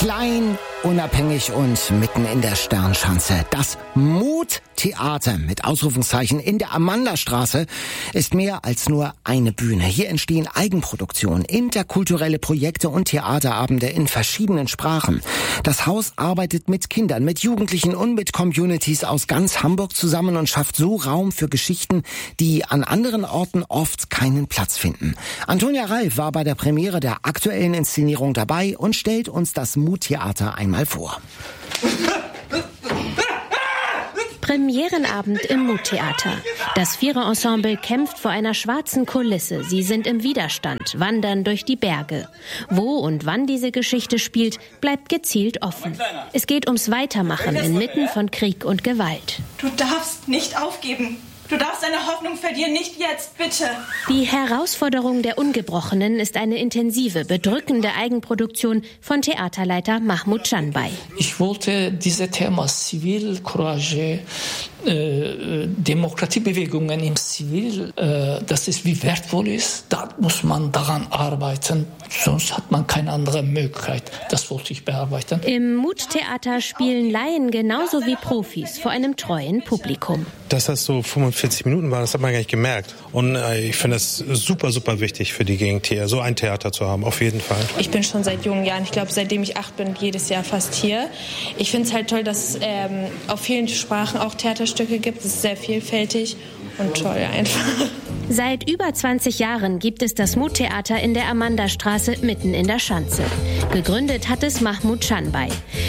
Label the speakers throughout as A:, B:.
A: Klein, unabhängig und mitten in der Sternschanze. Das Mut-Theater mit Ausrufungszeichen in der Amandastraße ist mehr als nur eine Bühne. Hier entstehen Eigenproduktionen, interkulturelle Projekte und Theaterabende in verschiedenen Sprachen. Das Haus arbeitet mit Kindern, mit Jugendlichen und mit Communities aus ganz Hamburg zusammen und schafft so Raum für Geschichten, die an anderen Orten oft keinen Platz finden. Antonia Reif war bei der Premiere der aktuellen Inszenierung dabei und stellt uns das Mut-Theater einmal vor.
B: Premierenabend im Mut-Theater. Das Vierer-Ensemble kämpft vor einer schwarzen Kulisse. Sie sind im Widerstand, wandern durch die Berge. Wo und wann diese Geschichte spielt, bleibt gezielt offen. Es geht ums Weitermachen inmitten von Krieg und Gewalt.
C: Du darfst nicht aufgeben. Du darfst deine Hoffnung verlieren, nicht jetzt, bitte.
B: Die Herausforderung der Ungebrochenen ist eine intensive, bedrückende Eigenproduktion von Theaterleiter Mahmoud Canbay.
D: Ich wollte dieses Thema Zivilcourage, Demokratiebewegungen im Zivil, dass es wie wertvoll ist, da muss man daran arbeiten, sonst hat man keine andere Möglichkeit. Das wollte ich bearbeiten.
B: Im Mut-Theater spielen Laien genauso wie Profis vor einem treuen Publikum.
E: Dass das so 45 Minuten war, das hat man gar nicht gemerkt. Und ich finde es super, super wichtig für die Gegend hier, so ein Theater zu haben, auf jeden Fall.
F: Ich bin schon seit jungen Jahren, ich glaube seitdem ich 8 bin, jedes Jahr fast hier. Ich finde es halt toll, dass es auf vielen Sprachen auch Theaterstücke gibt. Es ist sehr vielfältig und toll einfach.
B: Seit über 20 Jahren gibt es das Mut-Theater in der Amandastraße mitten in der Schanze. Gegründet hat es Mahmoud Canbay.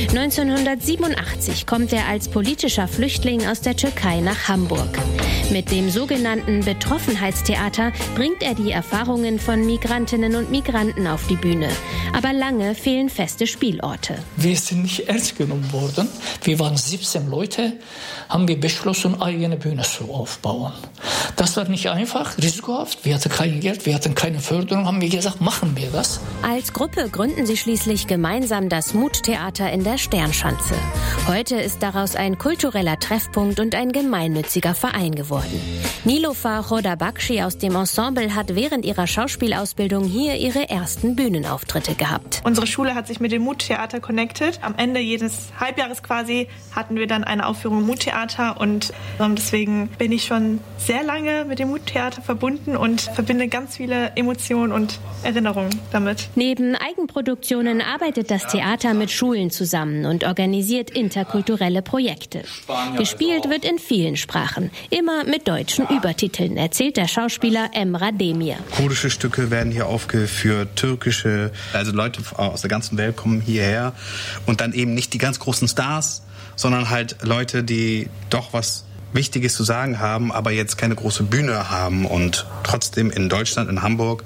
B: 1987 kommt er als politischer Flüchtling aus der Türkei nach Hamburg. Mit dem sogenannten Betroffenheitstheater bringt er die Erfahrungen von Migrantinnen und Migranten auf die Bühne. Aber lange fehlen feste Spielorte.
D: Wir sind nicht ernst genommen worden. Wir waren 17 Leute, haben wir beschlossen, eigene Bühne zu aufbauen. Das war nicht einfach, risikohaft. Wir hatten kein Geld, wir hatten keine Förderung. Haben wir gesagt, machen wir das.
B: Als Gruppe gründen sie schließlich gemeinsam das Mut-Theater in der Sternschanze. Heute ist daraus ein kultureller Treffpunkt und ein gemeinnütziger Verein geworden. Niloufar Chodabakshi aus dem Ensemble hat während ihrer Schauspielausbildung hier ihre ersten Bühnenauftritte gehabt.
C: Unsere Schule hat sich mit dem Mut-Theater connected. Am Ende jedes Halbjahres quasi hatten wir dann eine Aufführung im Mut-Theater und deswegen bin ich schon sehr lange mit dem Mut-Theater verbunden und verbinde ganz viele Emotionen und Erinnerungen damit.
B: Neben Eigenproduktionen arbeitet das Theater mit Schulen zusammen und organisiert interkulturelle Projekte. Gespielt wird in vielen Sprachen, immer mit deutschen Übertiteln, erzählt der Schauspieler Emrah Demir.
G: Kurdische Stücke werden hier aufgeführt, türkische, also Leute aus der ganzen Welt kommen hierher und dann eben nicht die ganz großen Stars, sondern halt Leute, die doch was Wichtiges zu sagen haben, aber jetzt keine große Bühne haben und trotzdem in Deutschland, in Hamburg,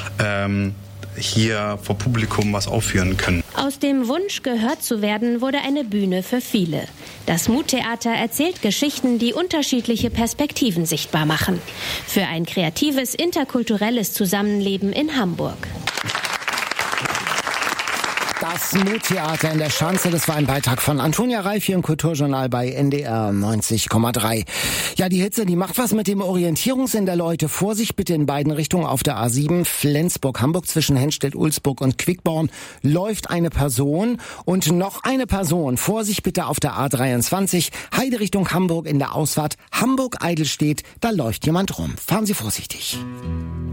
G: hier vor Publikum was aufführen können.
B: Aus dem Wunsch, gehört zu werden, wurde eine Bühne für viele. Das Mut-Theater erzählt Geschichten, die unterschiedliche Perspektiven sichtbar machen. Für ein kreatives, interkulturelles Zusammenleben in Hamburg.
A: Das Mut-Theater in der Schanze, das war ein Beitrag von Antonia Reif hier im Kulturjournal bei NDR 90,3. Ja, die Hitze, die macht was mit dem Orientierungssinn der Leute. Vorsicht bitte in beiden Richtungen auf der A7 Flensburg-Hamburg zwischen Henstedt-Ulzburg und Quickborn läuft eine Person und noch eine Person. Vorsicht bitte auf der A23 Heide Richtung Hamburg in der Ausfahrt Hamburg-Eidelstedt, da läuft jemand rum. Fahren Sie vorsichtig.